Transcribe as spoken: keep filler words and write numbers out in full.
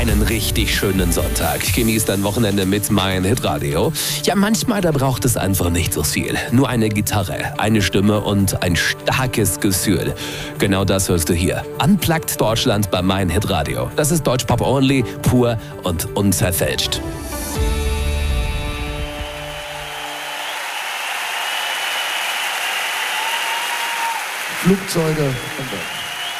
einen richtig schönen Sonntag. Genießt ein Wochenende mit mein Hitradio. Ja, manchmal, da braucht es einfach nicht so viel. Nur eine Gitarre, eine Stimme und ein starkes Gefühl. Genau das hörst du hier. Unplugged Deutschland bei mein Hitradio. Das ist Deutschpop only, pur und unverfälscht. Flugzeuge und